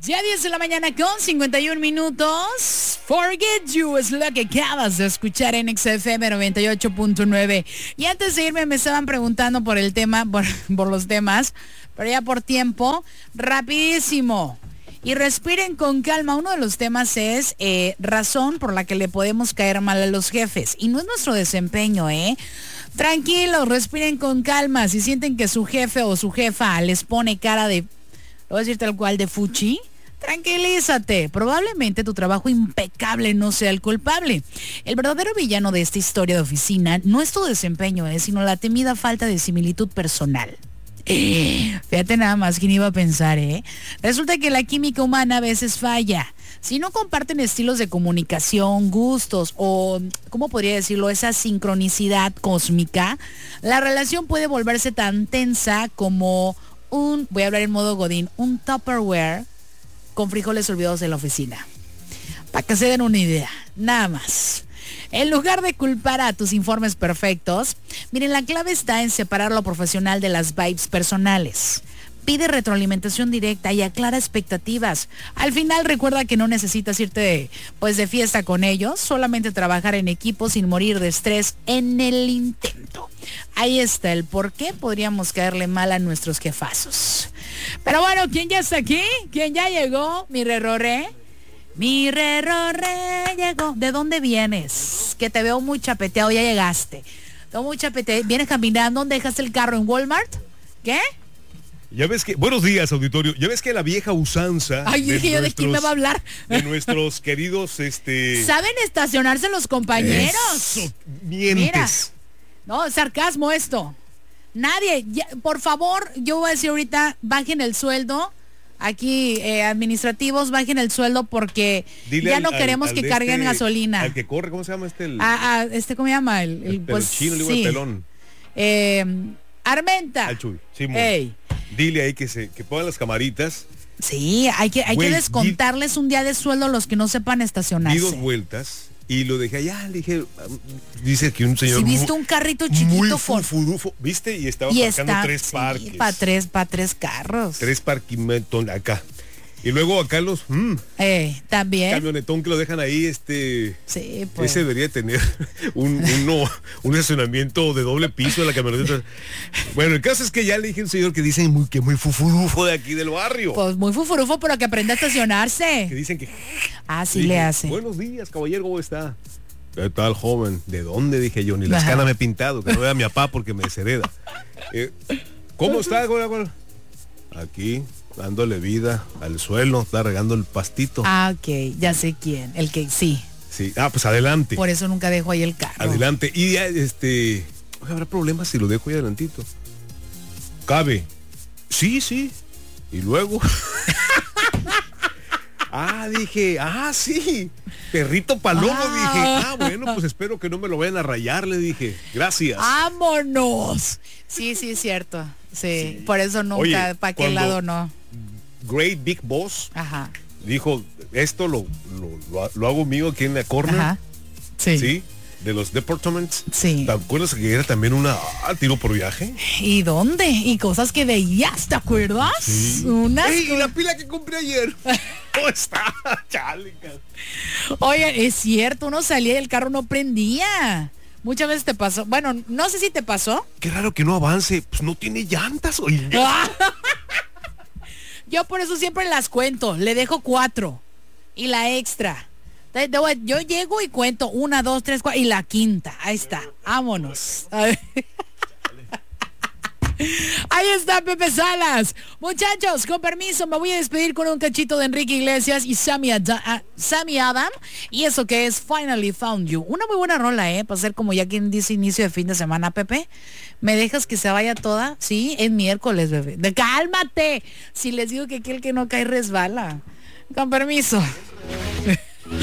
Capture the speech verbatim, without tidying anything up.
Ya diez de la mañana con cincuenta y un minutos. Forget You es lo que acabas de escuchar en X F M noventa y ocho punto nueve. Y antes de irme me estaban preguntando por el tema, por, por los temas, pero ya por tiempo, rapidísimo. Y respiren con calma. Uno de los temas es eh, razón por la que le podemos caer mal a los jefes. Y no es nuestro desempeño, ¿eh? Tranquilos, respiren con calma. Si sienten que su jefe o su jefa les pone cara de, lo voy a decir tal cual, de fuchi, tranquilízate. Probablemente tu trabajo impecable no sea el culpable. El verdadero villano de esta historia de oficina no es tu desempeño, ¿eh? Sino la temida falta de similitud personal. Eh, fíjate nada más quién iba a pensar, ¿eh? Resulta que la química humana a veces falla. Si no comparten estilos de comunicación, gustos o, ¿cómo podría decirlo?, esa sincronicidad cósmica, la relación puede volverse tan tensa como un, voy a hablar en modo godín, un Tupperware con frijoles olvidados en la oficina. Para que se den una idea, nada más. En lugar de culpar a tus informes perfectos, miren, la clave está en separar lo profesional de las vibes personales. Pide retroalimentación directa y aclara expectativas. Al final recuerda que no necesitas irte de, pues de fiesta con ellos, solamente trabajar en equipo sin morir de estrés en el intento. Ahí está el por qué podríamos caerle mal a nuestros jefazos. Pero bueno, ¿quién ya está aquí? ¿Quién ya llegó? Mi reroré. Mi reroré llegó. ¿De dónde vienes? Que te veo muy chapeteado, ya llegaste. Te veo muy chapeteado. ¿Vienes caminando? ¿Dónde dejaste el carro? ¿En Walmart? ¿Qué? Ya ves que, buenos días, auditorio. Ya ves que la vieja usanza. Ay, dije yo, ¿de quién me va a hablar? De nuestros queridos, este. ¿Saben estacionarse los compañeros? Eso, mientes. Mira, no, sarcasmo esto. Nadie, ya, por favor, yo voy a decir ahorita, bajen el sueldo. Aquí, eh, administrativos, bajen el sueldo porque Dile ya al, no al, queremos al que carguen este, gasolina. Al que corre, ¿cómo se llama este? El, a, a, este, ¿cómo se llama? El, el, el pues, chino, digo, sí. el pelón. Eh, Armenta. Al Chuy, sí, muy. Ey. Dile ahí que se que pongan las camaritas. Sí, hay que, hay Güey, que descontarles un día de sueldo a los que no sepan estacionarse. Di dos vueltas y lo dejé allá, le dije, dice que un señor. Si viste muy, un carrito chiquito, muy for... fufurufo, ¿viste? Y estaba y aparcando está, tres sí, parques. para tres, para tres carros. Tres parquimentos acá. Y luego acá los mmm, eh, también. camionetón que lo dejan ahí, este. Sí, pues. Ese debería tener un, uno, un estacionamiento de doble piso de la camioneta. Bueno, el caso es que ya le dije a un señor que dicen muy, que muy fufurufo de aquí del barrio. Pues muy fufurufo, pero que aprenda a estacionarse. Que dicen que. Ah, sí dije, le hace. Buenos días, caballero, ¿cómo está? ¿Qué tal, joven? ¿De dónde? Dije yo, ni las canas me he pintado, que no vea a mi papá porque me deshereda. Eh, ¿Cómo está, güey? Aquí, dándole vida al suelo, está regando el pastito. Ah, ok, ya sé quién, el que sí. Sí, ah, pues adelante. Por eso nunca dejo ahí el carro. Adelante. Y ya, este, ¿habrá problemas si lo dejo ahí adelantito? Cabe. Sí, sí. Y luego. Ah, dije, ah, sí. Perrito palomo, ah. Dije, ah, bueno, pues espero que no me lo vayan a rayar, le dije. Gracias. ¡Vámonos! Sí, sí, es cierto. Sí, sí. Por eso nunca, ¿para qué lado no? Great Big Boss. Ajá. Dijo, esto lo, lo, lo, lo hago mío aquí en la corner. Ajá. Sí. Sí. De los departments. Sí. ¿Te acuerdas que era también una ah, tiro por viaje? ¿Y dónde? Y cosas que veías, ¿te acuerdas? Sí. Unas ¡Ey, y la pila que compré ayer! ¿Cómo está? Chalica. Oye, es cierto, uno salía y el carro no prendía. Muchas veces te pasó. Bueno, no sé si te pasó. Qué raro que no avance. Pues no tiene llantas, oye. Yo por eso siempre las cuento. Le dejo cuatro. Y la extra. Yo llego y cuento una, dos, tres, cuatro. Y la quinta. Ahí está. Vámonos. Ahí está Pepe Salas. Muchachos, con permiso, me voy a despedir con un cachito de Enrique Iglesias y Sammy, Ad- uh, Sammy Adam. Y eso que es Finally Found You. Una muy buena rola, ¿eh? Para ser como ya quien dice inicio de fin de semana, Pepe. ¿Me dejas que se vaya toda? Sí, es miércoles, bebé. De, ¡cálmate! Si les digo que aquel que no cae resbala. Con permiso.